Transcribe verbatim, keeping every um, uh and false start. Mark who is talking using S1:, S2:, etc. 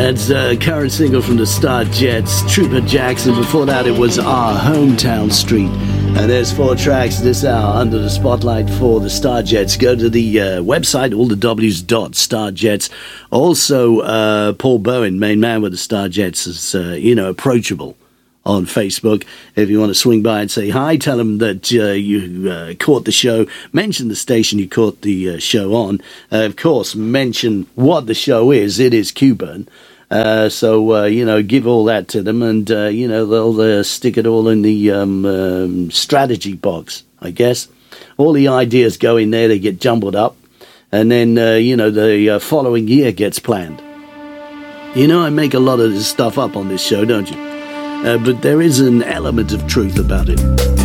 S1: That's a current single from the Star Jets, Trooper Jackson. Before that, it was Our Hometown Street. And there's four tracks this hour under the spotlight for the Star Jets. Go to the uh, website, all the W's dot Star Jets. Also, uh, Paul Bowen, main man with the Star Jets, is, uh, you know, approachable on Facebook. If you want to swing by and say hi, tell them that uh, you uh, caught the show, mention the station you caught the uh, show on. Uh, of course, mention what the show is. It is Q-Burn. Uh, so, uh, you know, give all that to them and, uh, you know, they'll uh, stick it all in the um, um, strategy box, I guess. All the ideas go in there, they get jumbled up, and then, uh, you know, the uh, following year gets planned. You know, I make a lot of this stuff up on this show, don't you? Uh, but there is an element of truth about it.